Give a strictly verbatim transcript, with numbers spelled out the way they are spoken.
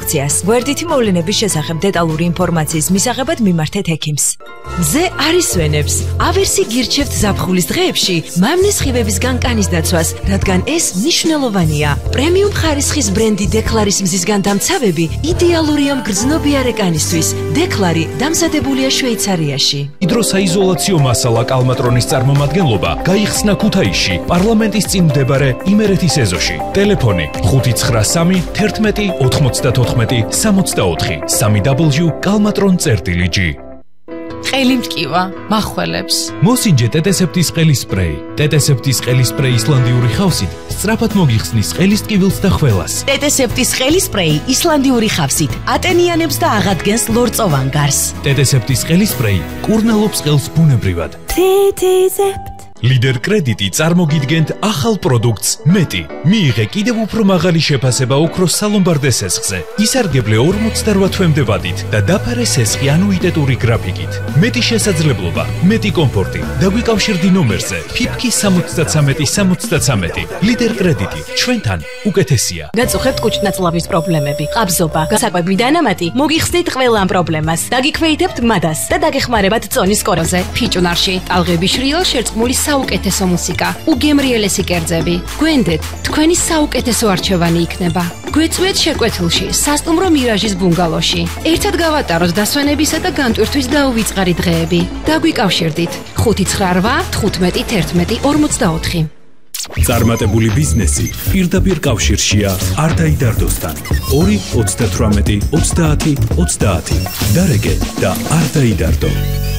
ინსტრუქციას. გვერდითი მოვლენების შესახებ დეტალური ინფორმაციის მისაღებად მიმართეთ ექიმს. მზე არ ისვენებს. ავერსი გირჩევთ ზაფხულის დღეებში მამნის ხივებისგან კანის დაცვას, რადგან ეს მნიშვნელოვანია. პრემიუმ ხარისხის ბრენდი დეკლარის მზისგან დამცავები იდეალურია მგრძნობიარე კანისთვის. დეკლარი დამზადებულია შვეიცარიაში. ჰიდროსაიზოლაციო მასალა კალმატრონის წარმომადგენლობა გაიხსნა ქუთაისში, პარლამენტის წინ მდებარე იმერეთის ეზოში. ტელეფონი ხუთი ცხრა სამი თერთმეტი ოთხმოცდათოთხმეტი სამოცდაოთხი სამი დაბლიუ კალმატრონ წერტილი ჯი. ყელი მტკივა, מחველებს. მოსინჯე ტეტესეპტის ყელის სპრეი. ტეტესეპტის ყელის სპრეი ისლანდიური ხავსით სწრაფად მოგიხსნის ყელის ტკივილს და ხველას. ტეტესეპტის ყელის სპრეი ისლანდიური ხავსით ატენიანებს და აღადგენს ლორწოვან გარს. ტეტესეპტის ყელის სპრეი კურნალობს ყელს ბუნებრივად. ტეტესეპტ ლიდერ კრედიტი წარმოგიდგენთ ახალ პროდუქტს მეტი. მიიღე კიდევ უფრო მაღალი შეფასება ოქროს სალომბარდე სესხზე. ისარგებლე ორმოცდაოთხ თვემდე ვადით და დაფარე სესხი ანუიტეტური გრაფიკით. მეტი შესაძლებლობა, მეტი კომფორტი. დაგვიკავშირდი ნომერზე ფიფკი სამოცდათრამეტი სამოცდათრამეტი. ლიდერ კრედიტი ჩვენთან უკეთესია. გაწუხებთ კუჭნაწლავის პრობლემები, ყაბზობა, გასაკვები დანამატი, მოგიხსნით ყველა ამ პრობლემას. დაგიქვეითებთ მადას და დაგეხმარებათ წონის კოროზე. ფიჭუნარში ტალღების შრიალ შერწყმული საუკეთესო მუსიკა, უგემრიელესი კერძები. გვენდეთ, თქვენი საუკეთესო არჩევანი იქნება. გვეწვიეთ შეკვეთილში, სასტუმრო მირაჟის ბუნგალოში. ერთად გავატაროთ დასვენებისა და განტვირთვის დაუვიწყარი დღეები. დაგვიკავშირდით ხუთი ცხრა რვა თხუთმეტი თერთმეტი ორმოცდაოთხი. წარმატებული ბიზნესი პირდაპირ კავშირშია არდაი დარდოსთან. ორი ოცდათვრამეტი ოცდაათი ოცდაათი. დარეგე და არდაი დარდო.